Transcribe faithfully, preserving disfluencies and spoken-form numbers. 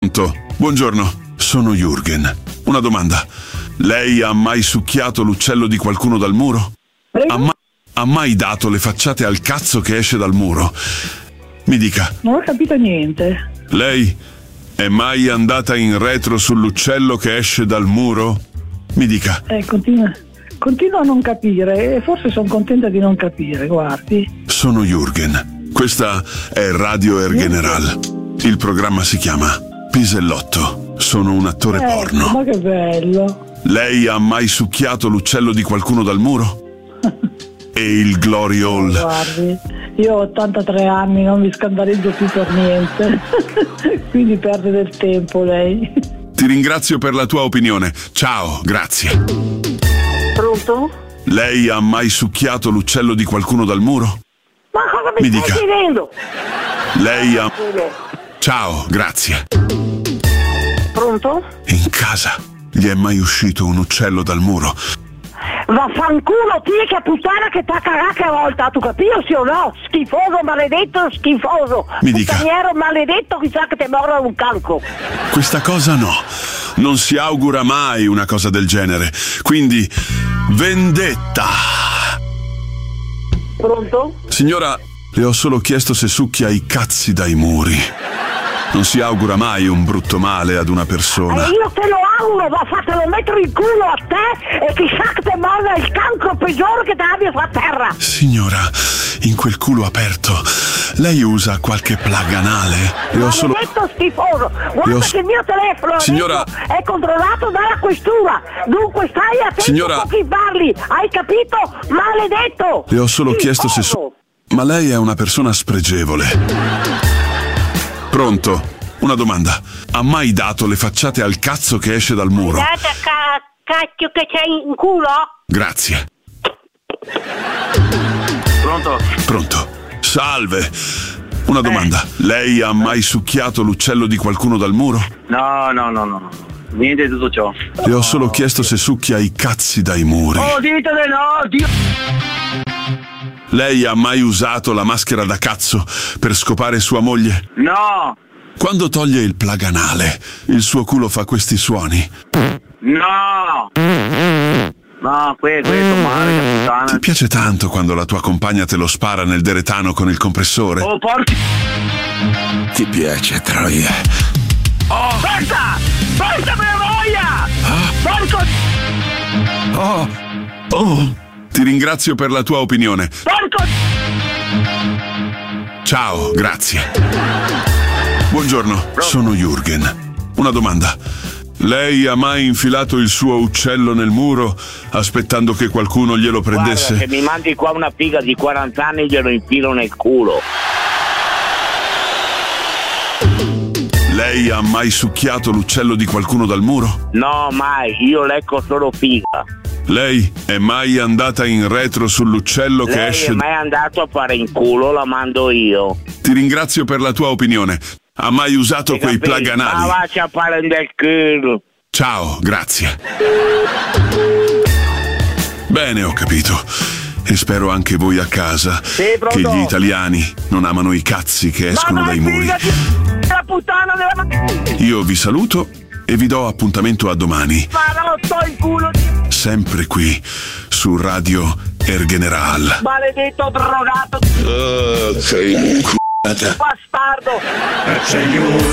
Pronto? Buongiorno, sono Jürgen. Una domanda. Lei ha mai succhiato l'uccello di qualcuno dal muro? Ha, ma- ha mai dato le facciate al cazzo che esce dal muro? Mi dica. Non ho capito niente. Lei è mai andata in retro sull'uccello che esce dal muro? Mi dica. Eh, continua, continuo a non capire e forse sono contenta di non capire, guardi. Sono Jürgen. Questa è Radio Ergeneral. Il programma si chiama Pisellotto. Sono un attore Eh, porno. ma che bello. Lei ha mai succhiato l'uccello di qualcuno dal muro? E il Glory Hall? Guardi, io ho ottantatré anni, non mi scandalizzo più per niente. Quindi perde del tempo lei. Ti ringrazio per la tua opinione. Ciao, grazie. Pronto? Lei ha mai succhiato l'uccello di qualcuno dal muro? Ma cosa mi, Mi stai dica. chiedendo? Lei ha... Ciao, grazie. Pronto? In casa gli è mai uscito un uccello dal muro? Vaffanculo, ti che puttana che t'ha cagato a volta, tu capisci o no? Schifoso, maledetto, schifoso. Mi dica. Puttaniero maledetto, chissà che ti morra un cancro. Questa cosa no. Non si augura mai una cosa del genere. Quindi, vendetta. Pronto? Signora, le ho solo chiesto se succhia i cazzi dai muri. Non si augura mai un brutto male ad una persona. E io te lo auguro, ma fatelo mettere in culo a te e chissà che ti morra il cancro peggiore che ti abbia a terra. Signora, in quel culo aperto, lei usa qualche plug anale? Le ho solo... Maledetto schifoso, guarda Le ho- che il mio telefono Signora- adesso è controllato dalla questura, dunque stai attento Signora- con chi parli, hai capito? Maledetto! Le ho solo chiesto se su... Ma lei è una persona spregevole. Pronto? Una domanda. Ha mai dato le facciate al cazzo che esce dal muro? Guardate ca- cacchio che c'hai in culo? Grazie. Pronto? Pronto? Salve. Una domanda. Lei ha mai succhiato l'uccello di qualcuno dal muro? No, no, no, no. Niente di tutto ciò. Le ho solo chiesto se succhia i cazzi dai muri. Oh, dite di no, Dio! Lei ha mai usato la maschera da cazzo per scopare sua moglie? No! Quando toglie il plug anale, il suo culo fa questi suoni. No! No, que- questo male, che puttana. Ti piace tanto quando la tua compagna te lo spara nel deretano con il compressore? Oh, porti... Ti piace, troia? Oh! Basta! Basta per voglia! Porco... Oh! Oh! Ti ringrazio per la tua opinione. Porco... Ciao, grazie. Buongiorno, sono Jürgen. Una domanda. Lei ha mai infilato il suo uccello nel muro aspettando che qualcuno glielo prendesse? Guarda, se mi mandi qua una figa di quaranta anni glielo infilo nel culo. Lei ha mai succhiato l'uccello di qualcuno dal muro? No, mai. Io lecco solo figa. Lei è mai andata in retro sull'uccello che Lei esce... è mai andato a fare in culo, la mando io. Ti ringrazio per la tua opinione. Ha mai usato quei plug Ma anali? vacci a fare del culo. Ciao, grazie. Bene, ho capito. E spero anche voi a casa Sì, che pronto? gli italiani non amano i cazzi che escono Ma dai vai, muri. figati, la puttana della... Io vi saluto e vi do appuntamento a domani, Ma non sto in culo di... sempre qui su Radio Ergeneral. Maledetto drogato, Uh, sei un c***a. bastardo. Sei un